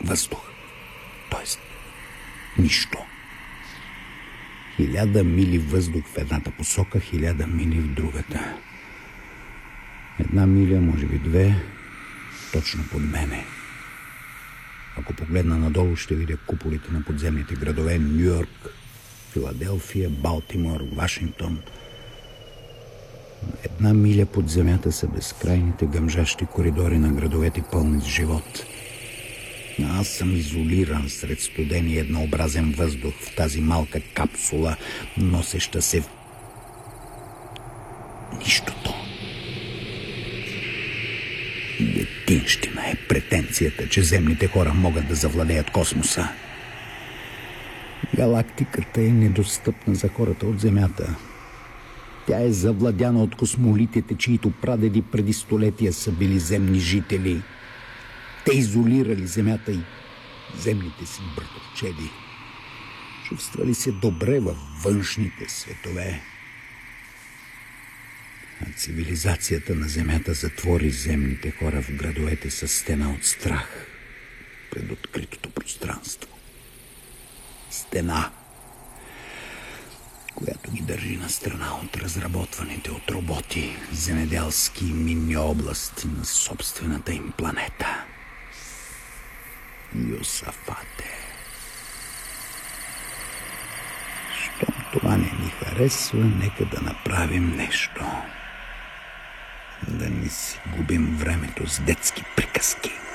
въздух. Тоест, нищо. 1000 мили въздух в едната посока, 1000 мили в другата. 1 миля, може би 2, точно под мене. Ако погледна надолу, ще видя куполите на подземните градове Ню-Йорк, Филаделфия, Балтимор, Вашингтон. 1 миля под земята са безкрайните гъмжащи коридори на градовете, пълни с живот. Аз съм изолиран сред студен и еднообразен въздух в тази малка капсула, носеща се в нищото. Детинщина е претенцията, че земните хора могат да завладеят космоса. Галактиката е недостъпна за хората от Земята. Тя е завладяна от космолитите, чието прадеди преди столетия са били земни жители. Те изолирали Земята и земните си братовчеди. Чувствали се добре във външните светове. А цивилизацията на Земята затвори земните хора в градовете с стена от страх пред откритото пространство. Стена, която ги държи на страна от разработваните от роботи земеделски и минни области на собствената им планета. Йосафате. Щом това не ни харесва, нека да направим нещо. Да не си губим времето с детски приказки.